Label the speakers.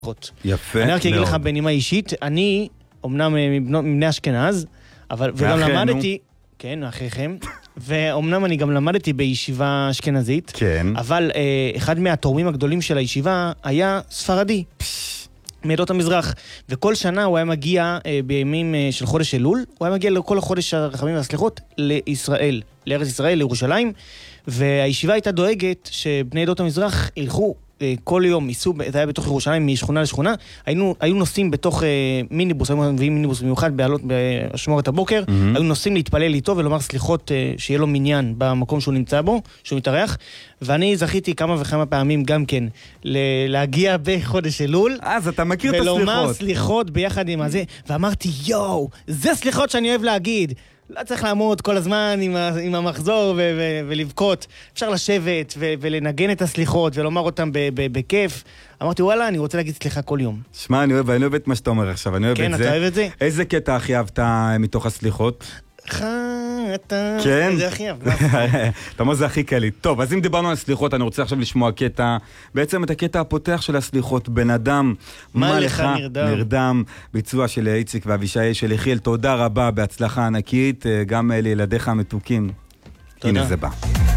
Speaker 1: יפה.
Speaker 2: אני רק אגיד לך בנימה אישית, אני, אמנם מבני אשכנז, וגם למדתי, כן, אחריכם, ואומנם אני גם למדתי בישיבה אשכנזית,
Speaker 1: כן.
Speaker 2: אבל אחד מהתורמים הגדולים של הישיבה היה ספרדי, מעדות המזרח, וכל שנה הוא היה מגיע בימים של חודש אלול, הוא היה מגיע לכל החודש הרחמים והסליחות לישראל, לארץ ישראל, לירושלים, והישיבה הייתה דואגת שבני עדות המזרח ילכו כל יום, זה היה בתוך ירושלים משכונה לשכונה, היו נוסעים בתוך מיניבוס, היו מביאים מיניבוס מיוחד בשמורת הבוקר, היו נוסעים להתפלל איתו ולומר סליחות שיהיה לו מניין במקום שהוא נמצא בו, שהוא מתארח, ואני זכיתי כמה וכמה פעמים גם כן להגיע בחודש אלול,
Speaker 1: אז אתה מכיר את הסליחות.
Speaker 2: ולומר סליחות ביחד עם הזה, ואמרתי יואו, זה סליחות שאני אוהב להגיד, לא צריך לעמוד כל הזמן עם המחזור ולבכות. אפשר לשבת ולנגן את הסליחות ולומר אותם בכיף. אמרתי, וואלה, אני רוצה להגיד סליחה כל יום.
Speaker 1: שמע, אני אוהב את מה שאתה אומר עכשיו, אני אוהב את זה.
Speaker 2: כן, אתה אוהב את זה?
Speaker 1: איזה קטע הכי אהבת מתוך הסליחות?
Speaker 2: כן? זה הכי אהב.
Speaker 1: אתה אומר, זה הכי קלי. טוב, אז אם דיברנו על הסליחות, אני רוצה עכשיו לשמוע קטע, בעצם את הקטע הפותח של הסליחות, בן אדם,
Speaker 2: מה לך
Speaker 1: נרדם, ביצוע של איציק ואבישי של יחיאל, תודה רבה, בהצלחה ענקית, גם לילדיך המתוקים. הנה זה בא.